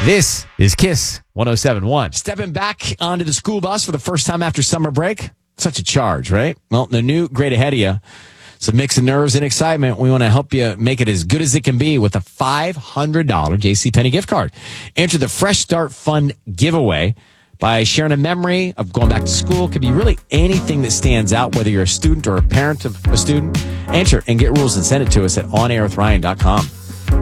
This is KISS 107.1. Stepping back onto the school bus for the first time after summer break. Such a charge, right? Well, the new grade ahead of you. It's a mix of nerves and excitement. We want to help you make it as good as it can be with a $500 JCPenney gift card. Enter the Fresh Start Fund giveaway by sharing a memory of going back to school. It could be really anything that stands out, whether you're a student or a parent of a student. Enter and get rules and send it to us at onairwithryan.com.